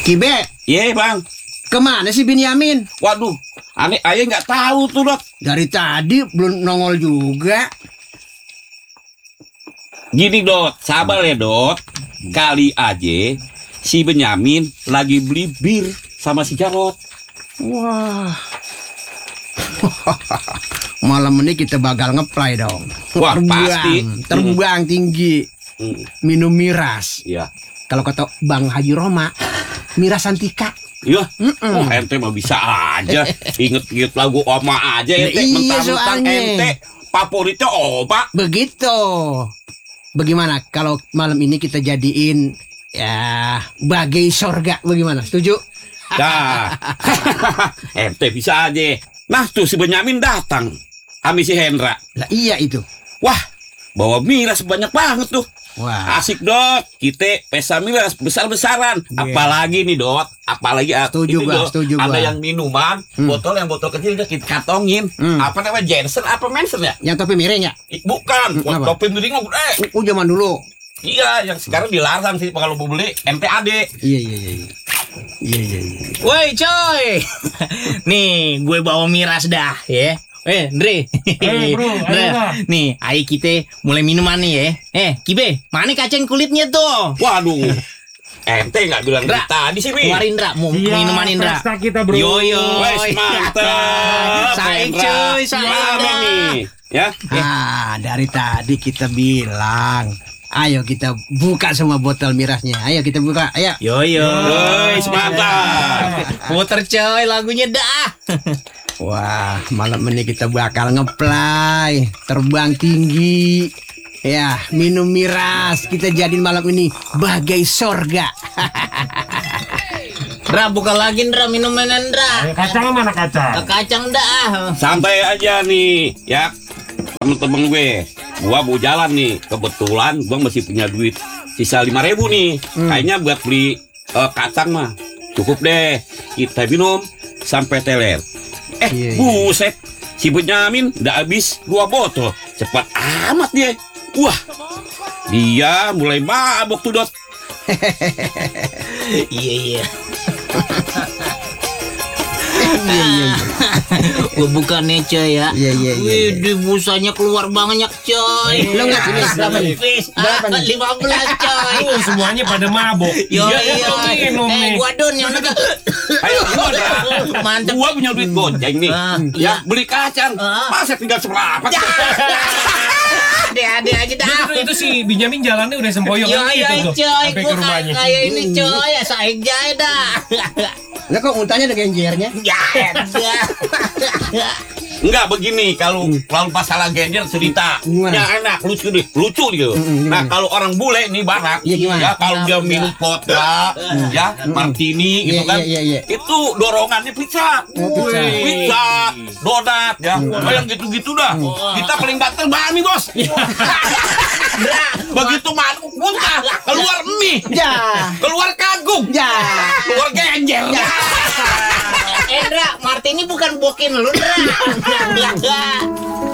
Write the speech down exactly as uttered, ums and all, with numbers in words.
Kibe. Iya bang. Kemana sih Binyamin? Waduh, aneh ayah nggak tahu tuh Dot. Dari tadi belum nongol juga. Gini Dot, sabar ya Dot. Kali aja si Benyamin lagi beli bir sama si Jarot. Wah. Malam ini kita bakal ngeplay dong. Wah, terbang, pasti. Terbang hmm. tinggi. Hmm. Minum miras. Iya. Kalau kata Bang Haji Roma, miras antika. Iya. Oh, ente mah bisa aja. Inget-inget lagu Oma aja ente. Iya, mentang-mentang ente favoritnya Oma. Begitu. Bagaimana kalau malam ini kita jadiin ya bagai sorga, bagaimana? Setuju? Dah. Ente bisa aja. Nah tuh si Benyamin datang sama si Hendra. Lah iya itu. Wah, bawa miras banyak banget tuh. Wah. Asik Dot. Kita pesta miras besar-besaran. Yeah. Apalagi nih Dot. Apalagi setuju gua, Dot. setuju ada gua. yang minuman, hmm. botol yang botol kecil udah kita kantongin. Hmm. Apa namanya Jensen apa Manson ya? Yang topi miring ya? Bukan, hmm, topi miring mah eh. Oh, zaman dulu. Iya, yang sekarang dilarang sih kalau mau beli M T A D. Iya iya iya. Iya iya iya. Woi coy. Nih, gue bawa miras dah ya. Eh, Andre. Eh, bro, nah, nih, ayo kita mulai minuman nih ya. Eh, Kibe, mana kacang kulitnya tuh? Waduh. Ente nggak bilang Dra, tadi sih, Mi. keluarin Dra, mau Iya, minuman Indra. pesta kita, bro. Yo yo. Wes mantap. Saik cuy, saik nih. Ya. Ah, dari tadi kita bilang, ayo kita buka semua botol mirasnya. Ayo kita buka. Ayo. Yo yo. Wes mantap. Puter coy lagunya dah. Wah, malam ini kita bakal ngeplay, terbang tinggi. Ya, minum miras. Kita jadiin malam ini bagai sorga. Dra, buka lagi Dra minuman Dra. Kacang mana kacang? Kacang dah. Santai aja nih, ya. Temen-temen gue, gua mau jalan nih. Kebetulan gua masih punya duit sisa lima ribu nih. Hmm. Kayaknya buat beli uh, kacang mah cukup deh. Kita minum sampai teler. Eh, iya, iya. Buset. Si Benyamin udah habis dua botol. Cepat amat dia. Wah, dia mulai mabok tuh Dot. Iya iya. Iya iya. Gue bukannya coy ya. Iya iya iya. Wih, busanya keluar banyak coy. Lo nggak ini berapa nih? Berapa nih? Lima belas coy. Oh, semuanya pada mabok. Yo Iya, yo. minum Eh, nih. gua don yang nega. Ayo gua dah. Mantep. Gua punya duit goceng nih. Ah, Ya, iya. beli kacang. Ah. Masa tinggal seberapa? Ade-ade aja dah. Itu, itu si Benyamin jalannya udah sempoyong Yo gitu yo tuh coy, sampai gua ke rumahnya. kayak ini coy, ya saik jaya dah. Lah kok untanya ada genjernya? Ya dah. Enggak begini, kalau kalau masalah genjer cerita Gimana? ya enak, lucu nih, lucu gitu. Mm, Nah gimana? kalau orang bule nih barat, Iya, gimana? ya kalau dia Ya, minum vodka, ya martini gitu Iya, kan, iya, iya, iya. itu dorongannya pizza, Oh, pizza. Wih, pizza, donat, ya, oh, yang gitu-gitu dah. Kita paling banter bami bos. Begitu masuk muntah, keluar mie, Ya. keluar kangkung, Ya. keluar genjer. Eh Dra, Martini bukan bokin lu Dra.